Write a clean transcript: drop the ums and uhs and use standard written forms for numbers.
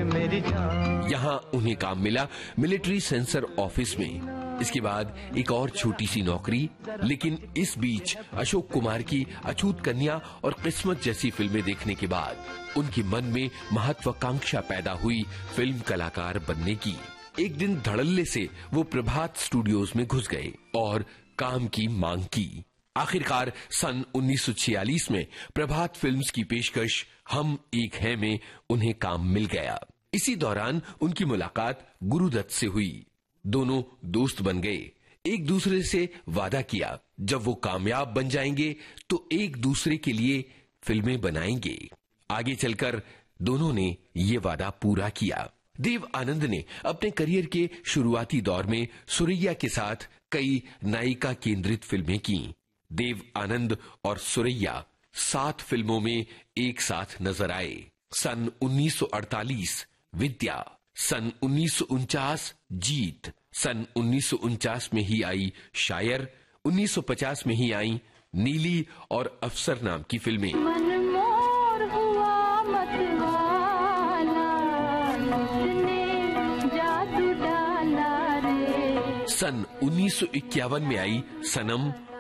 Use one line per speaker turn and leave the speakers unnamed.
मेरी जान।
यहाँ उन्हें काम मिला मिलिट्री सेंसर ऑफिस में। इसके बाद एक और छोटी सी नौकरी, लेकिन इस बीच अशोक कुमार की अछूत कन्या और किस्मत जैसी फिल्में देखने के बाद उनके मन में महत्वाकांक्षा पैदा हुई फिल्म कलाकार बनने की। एक दिन धड़ल्ले से वो प्रभात स्टूडियोज में घुस गए और काम की मांग की। आखिरकार सन 1946 में प्रभात फिल्म्स की पेशकश हम एक हैं में उन्हें काम मिल गया। इसी दौरान उनकी मुलाकात गुरुदत्त से हुई। दोनों दोस्त बन गए। एक दूसरे से वादा किया जब वो कामयाब बन जाएंगे तो एक दूसरे के लिए फिल्में बनाएंगे। आगे चलकर दोनों ने ये वादा पूरा किया। देव आनंद ने अपने करियर के शुरुआती दौर में सुरैया के साथ कई नायिका केंद्रित फिल्में की। देव आनंद और सुरैया 7 फिल्मों में एक साथ नजर आए। सन 1948 विद्या, सन 1949 जीत, सन 1949 में ही आई शायर, 1950 में ही आई नीली और अफसर नाम की फिल्में। सन 1951 में आई सनम